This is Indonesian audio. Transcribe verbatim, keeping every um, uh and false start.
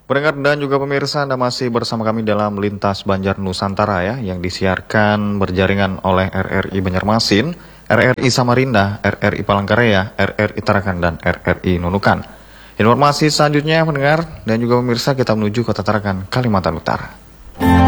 Pendengar dan juga pemirsa, Anda masih bersama kami dalam Lintas Banjar Nusantara ya, yang disiarkan berjaringan oleh R R I Banjarmasin, R R I Samarinda, R R I Palangkaraya, R R I Tarakan, dan R R I Nunukan. Informasi selanjutnya pendengar dan juga pemirsa, kita menuju Kota Tarakan, Kalimantan Utara.